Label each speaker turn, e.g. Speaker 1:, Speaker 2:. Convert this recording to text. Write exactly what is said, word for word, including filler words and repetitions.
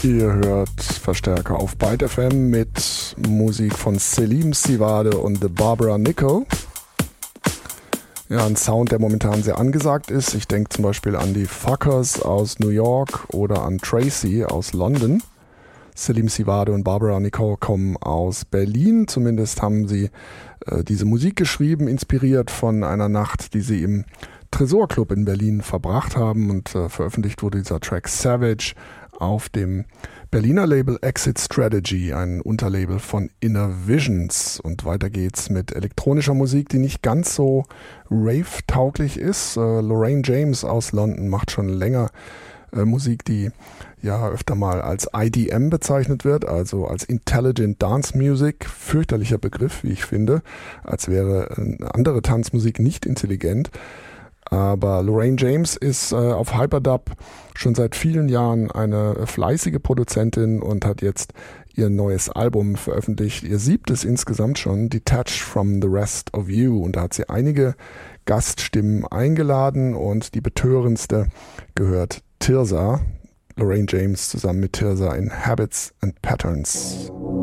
Speaker 1: Ihr hört Verstärker auf Byte F M mit Musik von Selim Sivade und The Barbara Nico. Ja, ein Sound, der momentan sehr angesagt ist. Ich denke zum Beispiel an die Fuckers aus New York oder an Tracy aus London. Selim Sivade und Barbara Nico kommen aus Berlin. Zumindest haben sie äh, diese Musik geschrieben, inspiriert von einer Nacht, die sie im Tresorclub in Berlin verbracht haben. Und äh, veröffentlicht wurde dieser Track Savage auf dem Berliner Label Exit Strategy, ein Unterlabel von Inner Visions. Und weiter geht's mit elektronischer Musik, die nicht ganz so rave-tauglich ist. Äh, Lorraine James aus London macht schon länger äh, Musik, die ja öfter mal als I D M bezeichnet wird, also als Intelligent Dance Music. Fürchterlicher Begriff, wie ich finde, als wäre äh, andere Tanzmusik nicht intelligent. Aber Lorraine James ist äh, auf Hyperdub schon seit vielen Jahren eine fleißige Produzentin und hat jetzt ihr neues Album veröffentlicht, ihr siebtes insgesamt schon, Detached from the Rest of You. Und da hat sie einige Gaststimmen eingeladen und die betörendste gehört Tirza. Lorraine James zusammen mit Tirza in Habits and Patterns.